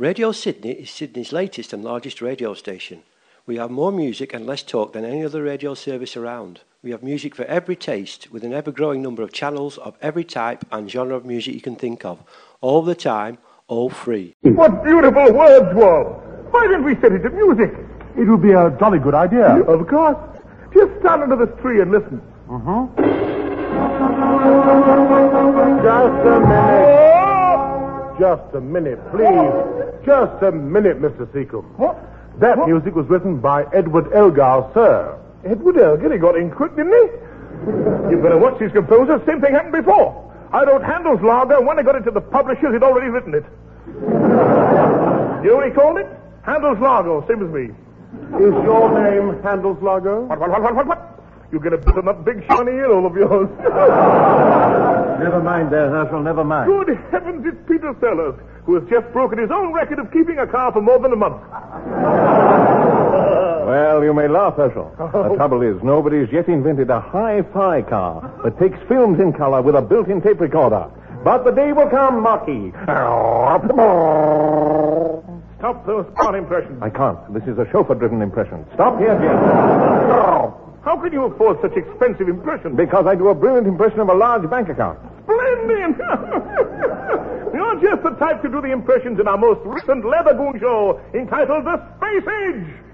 Radio Sydney is Sydney's latest and largest radio station. We have more music and less talk than any other radio service around. We have music for every taste, with an ever-growing number of channels of every type and genre of music you can think of. All the time, all free. What beautiful words, Wall! Why didn't we set it to music? It would be a jolly good idea. Of course. Just stand under this tree and listen. Just a minute. Just a minute, please. Just a minute, Mr. Seacombe. What? That music was written by Edward Elgar, sir. Edward Elgar, he got in quick, didn't he? You better watch these composers. Same thing happened before. I wrote Handel's Lager. When I got it to the publishers, he'd already written it. You know what he called it? Handel's Lager, same as me. Is your name Handelslager? What? You get a bit of that big shiny ear, all of yours. Never mind there, Herschel, never mind. Good heavens, it's Peter Sellers, who has just broken his own record of keeping a car for more than a month. Well, you may laugh, Herschel. The trouble is, nobody's yet invented a hi-fi car that takes films in color with a built-in tape recorder. But the day will come, Marquis. Stop those car impressions. I can't. This is a chauffeur-driven impression. Stop here, Jim. How can you afford such expensive impressions? Because I do a brilliant impression of a large bank account. Splendid! You're just the type to do the impressions in our most recent Leather Goon show entitled The Space Age.